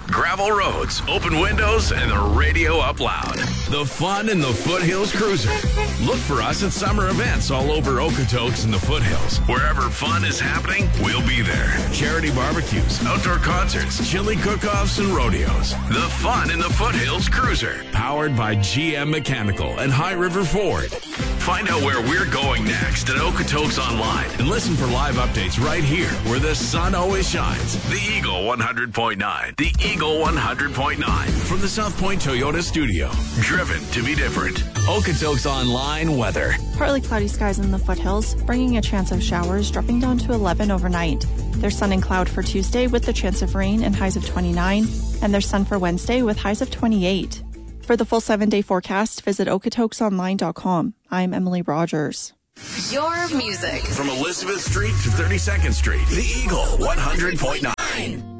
gravel roads, open windows, and the radio up loud. The fun in the Foothills Cruiser. Look for us at summer events all over Okotoks and the Foothills. Wherever fun is happening, we'll be there. Charity barbecues, outdoor concerts, chili cook-offs, and rodeos. The fun in the Foothills Cruiser. Powered by GM Mechanical and High River Ford. Find out where we're going next at Okotoks Online and listen for live updates right here where the sun always shines. The Eagle 100.9. The Eagle 100.9 from the South Point Toyota Studio. Driven to be different. Okotoks Online weather. Partly cloudy skies in the Foothills, bringing a chance of showers, dropping down to 11 overnight. There's sun and cloud for Tuesday with the chance of rain and highs of 29, and there's sun for Wednesday with highs of 28. For the full 7-day forecast, visit okotoksonline.com. I'm Emily Rogers. Your music. From Elizabeth Street to 32nd Street, the Eagle 100.9.